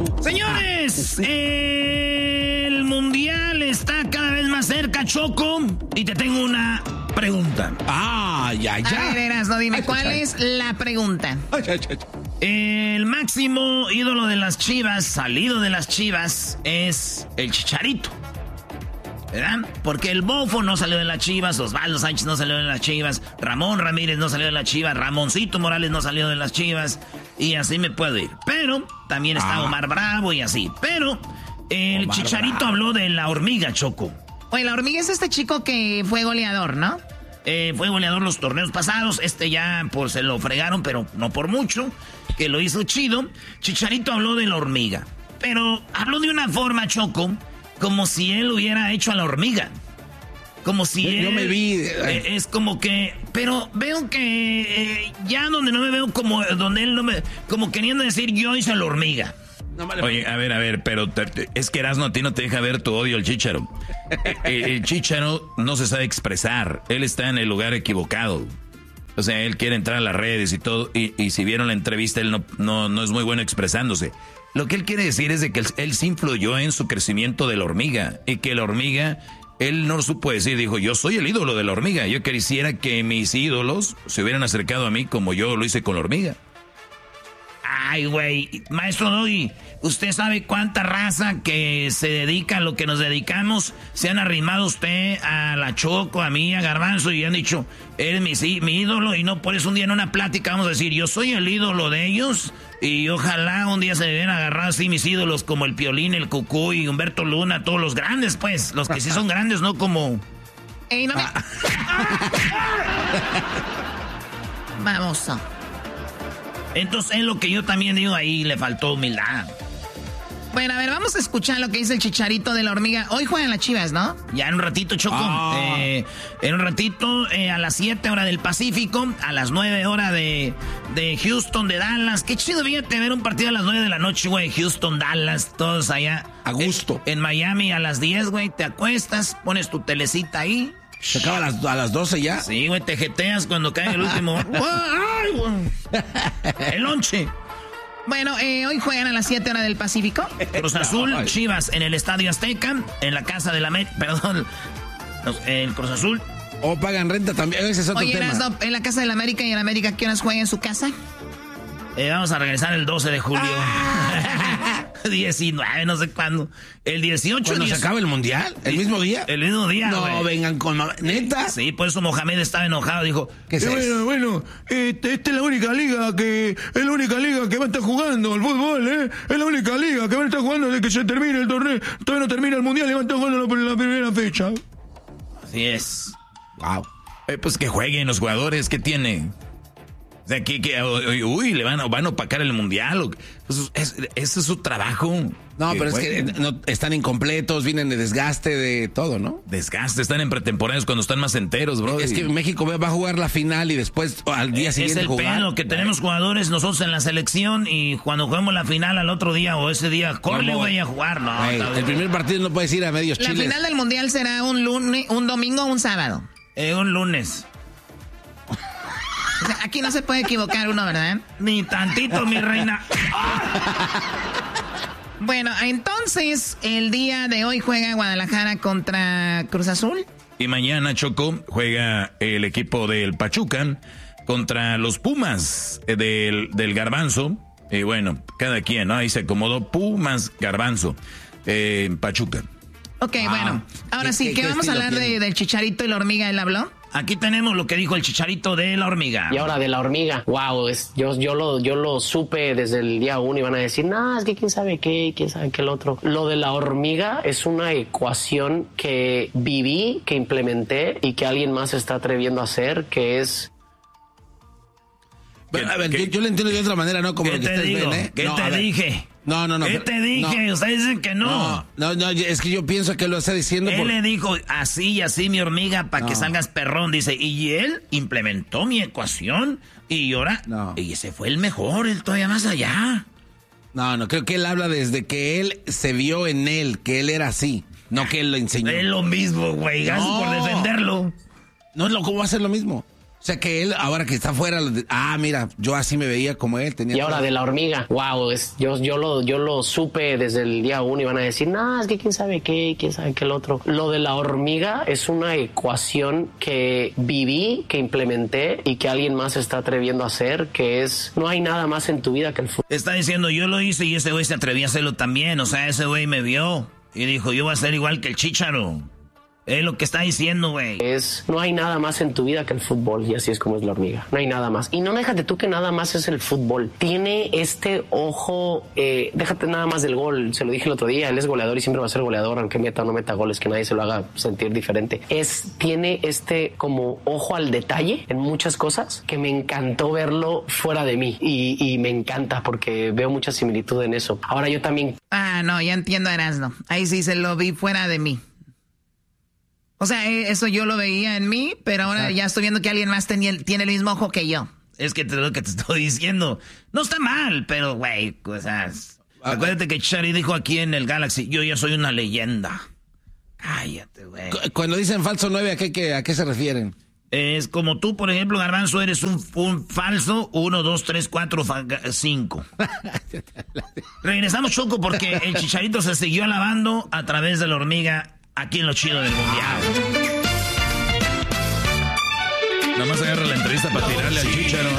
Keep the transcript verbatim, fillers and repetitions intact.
Señores, el mundial está cada vez más cerca, Choco, y te tengo una pregunta. Ah, ya, ya. A ver, Erasno, dime, ay, ¿cuál ay, es la pregunta? Ay, ay, ay. El máximo ídolo de las Chivas, salido de las Chivas, es el Chicharito, ¿verdad? Porque el Bofo no salió de las Chivas, Osvaldo Sánchez no salió de las Chivas, Ramón Ramírez no salió de las Chivas, Ramoncito Morales no salió de las Chivas, y así me puedo ir. Pero también está ah. Omar Bravo y así. Pero el Omar Chicharito Bravo. Habló de la hormiga, Choco. Oye, la hormiga es este chico que fue goleador, ¿no? Eh, fue goleador los torneos pasados. Este ya pues se lo fregaron, pero no por mucho, que lo hizo chido. Chicharito habló de la hormiga, pero habló de una forma, Choco, como si él hubiera hecho a la hormiga. Como si yo, él... Yo me vi... Eh, es como que... Pero veo que eh, ya donde no me veo como... Donde él no me... Como queriendo decir yo hice a la hormiga. No vale. Oye, a ver, a ver, pero te, te, es que Erasmo a ti no te deja ver tu odio al Chícharo. El, el Chícharo no se sabe expresar. Él está en el lugar equivocado. O sea, él quiere entrar a las redes y todo. Y, y si vieron la entrevista, él no, no, no es muy bueno expresándose. Lo que él quiere decir es de que él, él sí influyó en su crecimiento de la hormiga. Y que la hormiga, él no supo decir, dijo, yo soy el ídolo de la hormiga. Yo quisiera que mis ídolos se hubieran acercado a mí como yo lo hice con la hormiga. Ay, güey, maestro Doggy, ¿usted sabe cuánta raza que se dedica a lo que nos dedicamos se han arrimado usted a la Choco, a mí, a Garbanzo y han dicho, eres mi, sí, mi ídolo? Y no por eso un día en una plática vamos a decir, yo soy el ídolo de ellos y ojalá un día se deben agarrar así mis ídolos como el Piolín, el Cucuy, Humberto Luna, todos los grandes, pues, los que sí son grandes, no como... Ey, no me... Vamos a... Entonces es lo que yo también digo, ahí le faltó humildad. Bueno, a ver, vamos a escuchar lo que dice el Chicharito de la hormiga. Hoy juegan las Chivas, ¿no? Ya en un ratito, Choco. Oh. Eh, en un ratito, eh, a las siete hora del Pacífico, a las nueve hora de, de Houston, de Dallas. Qué chido, fíjate, ver un partido a las nueve de la noche, güey. Houston, Dallas, todos allá. A gusto. En, en Miami a las diez, güey, te acuestas, pones tu telecita ahí. ¿Se acaba a las, a las doce ya? Sí, güey, te jeteas cuando cae el último. ¡Ay, güey! El lonche. Bueno, eh, hoy juegan a las siete horas del Pacífico. Cruz Azul, no, Chivas en el Estadio Azteca, en la Casa de la América. Perdón, el Cruz Azul. O pagan renta también, ese es otro Oye, tema. No, en la Casa de la América y en América, ¿qué horas juegan en su casa? Eh, vamos a regresar el doce de julio. diecinueve, no sé cuándo. El dieciocho. ¿Cuándo se acaba el mundial? ¿El mismo día? El mismo día, No, wey. vengan con... ¿Neta? Sí, por eso Mohamed estaba enojado. Dijo, ¿qué es eh, bueno, bueno, este, esta es la única liga que... Es la única liga que va a estar jugando el fútbol, ¿eh? Es la única liga que va a estar jugando desde que se termine el torneo. Todavía no termina el mundial y va a estar jugando la, la primera fecha. Así es. Wow. Eh, pues que jueguen los jugadores, ¿qué tiene? O sea, que, que uy, le van a, van a opacar el mundial. Pues es, ese es su trabajo. No, pero jueguen. Es que no, están incompletos, vienen de desgaste, de todo, ¿no? Desgaste, están en pretemporadas cuando están más enteros, bro. Es que México va a jugar la final y después al día es siguiente el jugar. Pedo, que tenemos jugadores nosotros en la selección y cuando jugamos la final al otro día o ese día, ¿cómo voy a jugar? No, wey, el primer partido no puedes ir a medios la chiles. La final del mundial será un lunes, un domingo o un sábado. Eh, un lunes. O sea, aquí no se puede equivocar uno, ¿verdad? Ni tantito, mi reina. Bueno, entonces, el día de hoy juega Guadalajara contra Cruz Azul. Y mañana, Choco, juega el equipo del Pachuca contra los Pumas del, del Garbanzo. Y bueno, cada quien, ¿no? Ahí se acomodó Pumas, Garbanzo, eh, Pachuca. Ok, ah, bueno. Ahora sí, ¿qué, qué vamos a hablar de, del Chicharito y la hormiga? ¿Él habló? Aquí tenemos lo que dijo el Chicharito de la hormiga. Y ahora de la hormiga, wow, es, yo, yo, lo, yo lo supe desde el día uno y van a decir, no, es que quién sabe qué, quién sabe qué el otro. Lo de la hormiga es una ecuación que viví, que implementé y que alguien más se está atreviendo a hacer, que es... Bueno, a ver, yo, yo lo entiendo de otra manera, ¿no? Como ¿Qué lo que te ustedes digo? ven, ¿eh? ¿Qué no, te dije? No, no, no. ¿Qué pero, te dije? No. Ustedes dicen que no. no. No, no, es que yo pienso que lo está diciendo Él por... le dijo así y así, mi hormiga, para no. que salgas perrón. Dice, y él implementó mi ecuación y ahora... No. Y ese fue el mejor, él todavía más allá. No, no, creo que él habla desde que él se vio en él, que él era así, no que él lo enseñó. Es lo mismo, güey, gracias no. por defenderlo. No es lo, ¿cómo va a ser lo mismo? O sea que él, ahora que está fuera, ah, mira, yo así me veía como él. Tenía y ahora todo. de la hormiga, wow, es, yo, yo, lo, yo lo supe desde el día uno y van a decir, no, es que quién sabe qué, quién sabe qué el otro. Lo de la hormiga es una ecuación que viví, que implementé y que alguien más está atreviendo a hacer, que es, no hay nada más en tu vida que el fútbol. Está diciendo, yo lo hice y ese güey se atrevía a hacerlo también. O sea, ese güey me vio y dijo, yo voy a ser igual que el Chícharo. Es lo que está diciendo, güey. Es, no hay nada más en tu vida que el fútbol, y así es como es la hormiga. No hay nada más. Y no déjate tú que nada más es el fútbol. Tiene este ojo, eh, déjate nada más del gol. Se lo dije el otro día, él es goleador y siempre va a ser goleador, aunque meta o no meta goles, que nadie se lo haga sentir diferente. Es, tiene este como ojo al detalle en muchas cosas que me encantó verlo fuera de mí. Y, y me encanta porque veo mucha similitud en eso. Ahora yo también... Ah, no, ya entiendo a Erasmo. Ahí sí se lo vi fuera de mí. O sea, eso yo lo veía en mí, pero ahora Exacto. ya estoy viendo que alguien más tenía, tiene el mismo ojo que yo. Es que te lo que te estoy diciendo. No está mal, pero, güey, o sea, acuérdate que Chari dijo aquí en el Galaxy, yo ya soy una leyenda. Cállate, güey. Cuando dicen falso nueve, ¿a qué, qué, a qué se refieren? Es como tú, por ejemplo, Garbanzo, eres un, un falso uno, dos, tres, cuatro, cinco. Regresamos, Choco, porque el Chicharito se siguió alabando a través de la hormiga aquí en lo chido del mundial. Nada más agarra la entrevista para tirarle al Chícharo.